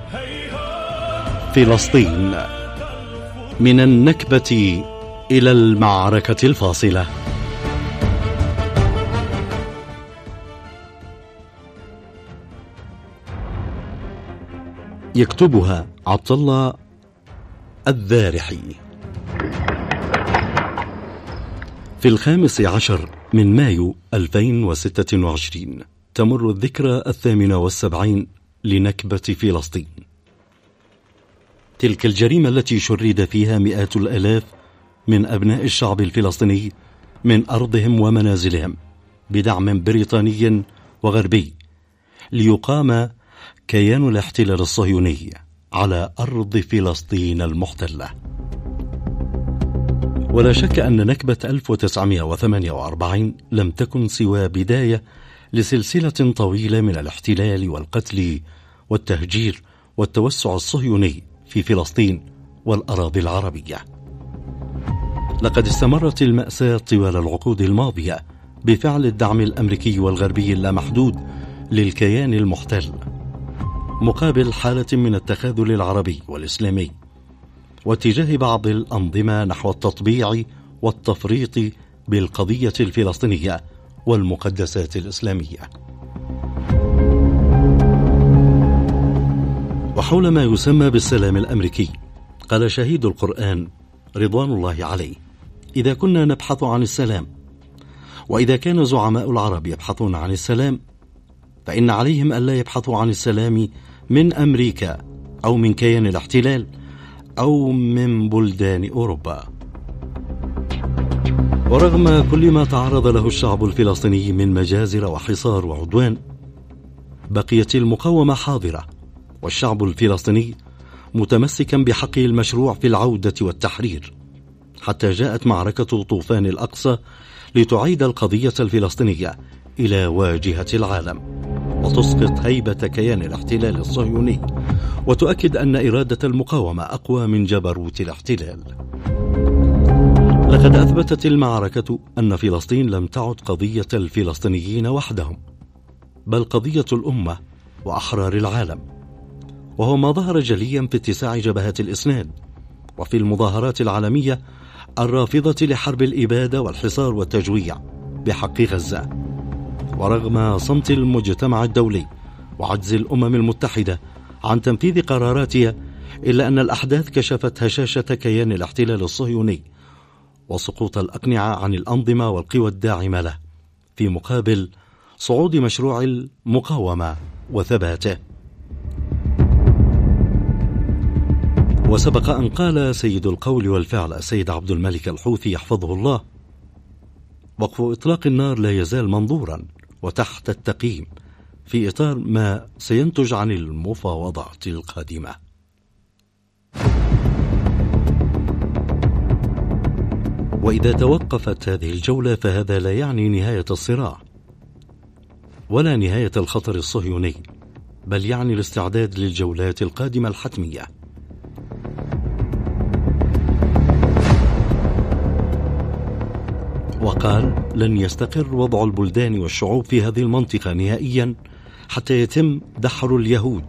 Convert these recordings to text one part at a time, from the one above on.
فلسطين، من النكبة إلى المعركة الفاصلة. يكتبها عبد الله الذارحي. في 15 من مايو 2026 تمر الذكرى 78 لنكبة فلسطين، تلك الجريمة التي شرد فيها مئات الآلاف من أبناء الشعب الفلسطيني من أرضهم ومنازلهم بدعم بريطاني وغربي، ليقام كيان الاحتلال الصهيوني على أرض فلسطين المحتلة. ولا شك أن نكبة 1948 لم تكن سوى بداية لسلسلة طويلة من الاحتلال والقتل والتهجير والتوسع الصهيوني في فلسطين والأراضي العربية. لقد استمرت المأساة طوال العقود الماضية بفعل الدعم الأمريكي والغربي اللامحدود للكيان المحتل، مقابل حالة من التخاذل العربي والإسلامي واتجاه بعض الأنظمة نحو التطبيع والتفريط بالقضية الفلسطينية والمقدسات الإسلامية. وحول ما يسمى بالسلام الأمريكي قال شهيد القرآن رضوان الله عليه: إذا كنا نبحث عن السلام، وإذا كان زعماء العرب يبحثون عن السلام، فإن عليهم ألا يبحثوا عن السلام من أمريكا أو من كيان الاحتلال أو من بلدان أوروبا. ورغم كل ما تعرض له الشعب الفلسطيني من مجازر وحصار وعدوان، بقيت المقاومة حاضرة، والشعب الفلسطيني متمسكا بحقه المشروع في العودة والتحرير، حتى جاءت معركة طوفان الأقصى لتعيد القضية الفلسطينية إلى واجهة العالم، وتسقط هيبة كيان الاحتلال الصهيوني، وتؤكد أن إرادة المقاومة أقوى من جبروت الاحتلال. لقد أثبتت المعركة أن فلسطين لم تعد قضية الفلسطينيين وحدهم، بل قضية الأمة وأحرار العالم، وهو ما ظهر جليا في اتساع جبهات الإسناد وفي المظاهرات العالمية الرافضة لحرب الإبادة والحصار والتجويع بحق غزة. ورغم صمت المجتمع الدولي وعجز الأمم المتحدة عن تنفيذ قراراتها، إلا أن الأحداث كشفت هشاشة كيان الاحتلال الصهيوني وسقوط الأقنعة عن الأنظمة والقوى الداعمة له، في مقابل صعود مشروع المقاومة وثباته. وسبق أن قال سيد القول والفعل السيد عبد الملك الحوثي يحفظه الله: وقف إطلاق النار لا يزال منظورا وتحت التقييم في إطار ما سينتج عن المفاوضات القادمة. وإذا توقفت هذه الجولة فهذا لا يعني نهاية الصراع ولا نهاية الخطر الصهيوني، بل يعني الاستعداد للجولات القادمة الحتمية. وقال: لن يستقر وضع البلدان والشعوب في هذه المنطقة نهائيا حتى يتم دحر اليهود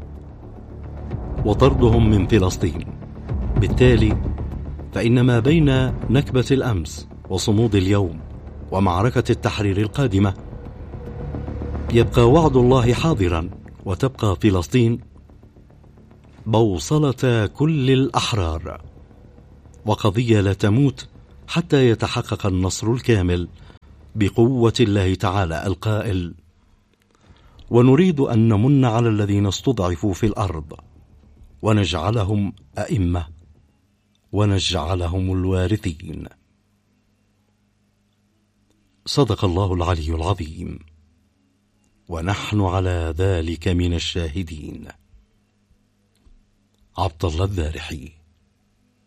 وطردهم من فلسطين. بالتالي فإن ما بين نكبة الأمس وصمود اليوم ومعركة التحرير القادمة يبقى وعد الله حاضرا، وتبقى فلسطين بوصلة كل الأحرار، وقضية لا تموت حتى يتحقق النصر الكامل بقوة الله تعالى القائل: ونريد أن نمن على الذين استضعفوا في الأرض ونجعلهم أئمة ونجعلهم الوارثين. صدق الله العلي العظيم، ونحن على ذلك من الشاهدين. عبد الله الذارحي.